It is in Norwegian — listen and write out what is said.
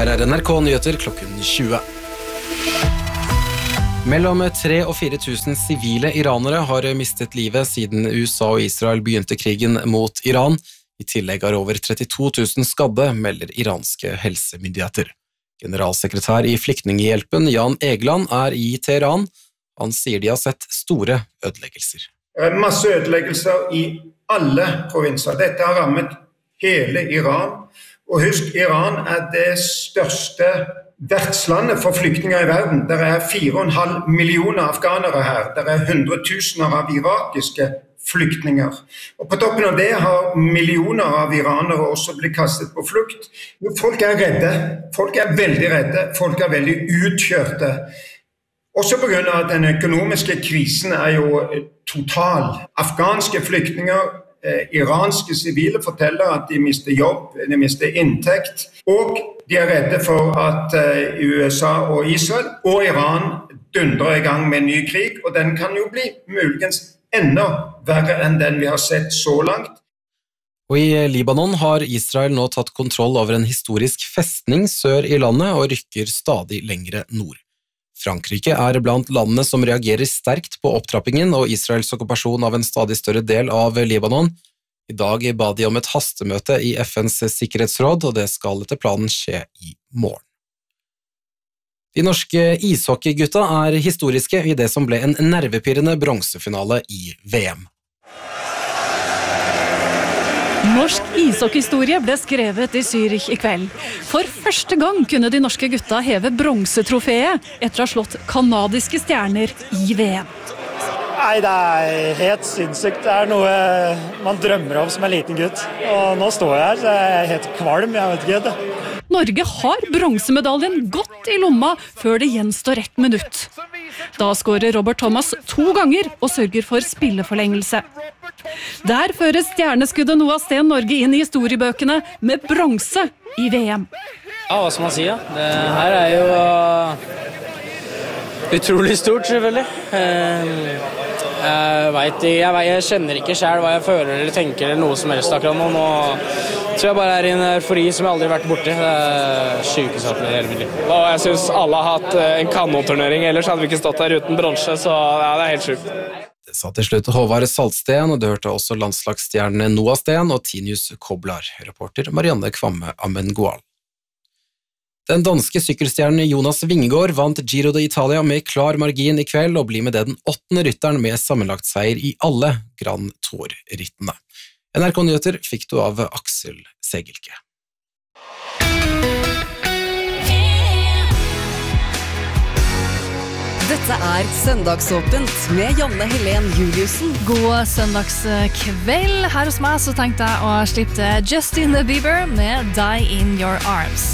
Her NRK Nyheter klokken 20. Mellom 3 og 4 000 sivile iranere har mistet livet siden USA og Israel begynte krigen mot Iran. I tillegg har over 32 000 skadde, melder iranske helsemyndigheter. Generalsekretær i Flyktninghjelpen, Jan Egeland, i Teheran. Han sier de har sett store ødeleggelser. Det masse ødeleggelser i alle provinser. Dette har rammet hele Iran. Og husk, Iran det største vertslandet for flyktninger i verden. Det 4,5 millioner afghanere her. Det 100 000 av irakiske flyktninger. Og på toppen av det har millioner av iranere også blitt kastet på flukt. Folk redde. Folk veldig redde. Folk veldig utkjørte. Også på grunn av at den økonomiske krisen jo total. Afghanske flyktninger, iranske sivile forteller at de mister jobb, de mister inntekt, og de redde for at USA og Israel og Iran dundrer i gang med en ny krig, og den kan jo bli muligens enda verre enn den vi har sett så langt. Og i Libanon har Israel nå tatt kontroll over en historisk festning sør i landet og rykker stadig lengre nord. Frankrike blant landene som reagerer sterkt på opptrappingen og Israels okkupasjon av en stadig større del av Libanon. I dag ba de om et hastemøte i FNs sikkerhetsråd, og det skal etter planen skje i morgen. De norske ishockeygutta historiske i det som ble en nervepirrende bronsefinale i VM. Norsk ishockeyhistorie ble skrevet i Zürich i kveld. For første gang kunne de norske gutta heve bronsetrofeet etter å ha slått kanadiske stjerner i VM. Nei, det helt sinnssykt. Det noe man drømmer om som en liten gutt. Og nå står jeg her, så jeg helt kvalm, jeg vet ikke det. Norge har bronsemedaljen godt i lomma før det gjenstår 1 minutt. Da skårer Robert Thomas 2 ganger og sørger for spilleforlengelse. Der fører stjerneskuddet Noah Sten Norge inn i historiebøkene med bronse i VM. Ja, hva skal man si? Ja? Det her jo utrolig stort, selvfølgelig. Jeg kjenner ikke selv hva jeg føler eller tenker eller noe som helst akkurat nå. Nå tror jeg bare i en eufori som jeg aldri har vært borti. Det sykeste i hele mitt liv. Og jeg synes alle har hatt en kanonturnering, ellers hadde vi ikke stått der uten bronse, så ja, det helt sykt. Det sa til slutt Håvard Saltsten, og det hørte også landslagsstjerne Noah Sten og Tinius Koblar, reporter Marianne Kvamme Amengual. Den danske sykkelstjernen Jonas Vingegaard vant Giro d'Italia med klar margin i kveld og blir med det den 8. rytteren med sammenlagt seier i alle Grand Tour-rittene. NRK Nyheter fikk du av Aksel Segelke. Dette Søndagsåpent med Janne Helen Juliussen. God søndagskveld. Her hos meg så tenkte jeg å slippe til Justin Bieber med Die in Your Arms.